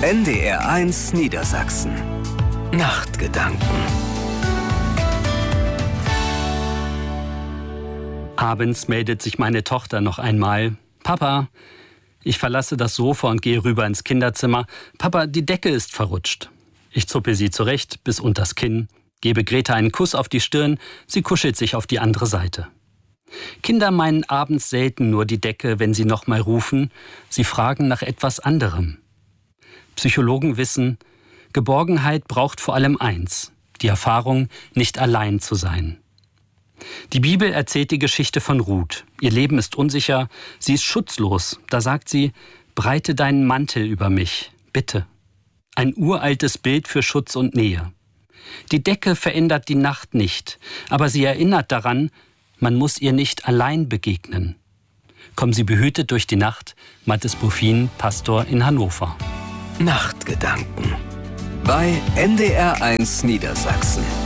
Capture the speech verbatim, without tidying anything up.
N D R eins Niedersachsen. Nachtgedanken. Abends meldet sich meine Tochter noch einmal. Papa, ich verlasse das Sofa und gehe rüber ins Kinderzimmer. Papa, die Decke ist verrutscht. Ich zuppe sie zurecht bis unters Kinn, gebe Greta einen Kuss auf die Stirn, sie kuschelt sich auf die andere Seite. Kinder meinen abends selten nur die Decke, wenn sie noch mal rufen. Sie fragen nach etwas anderem. Psychologen wissen, Geborgenheit braucht vor allem eins, die Erfahrung, nicht allein zu sein. Die Bibel erzählt die Geschichte von Ruth. Ihr Leben ist unsicher, sie ist schutzlos. Da sagt sie, breite deinen Mantel über mich, bitte. Ein uraltes Bild für Schutz und Nähe. Die Decke verändert die Nacht nicht, aber sie erinnert daran, man muss ihr nicht allein begegnen. Kommen Sie behütet durch die Nacht, Mathis Buffin, Pastor in Hannover. Nachtgedanken bei N D R eins Niedersachsen.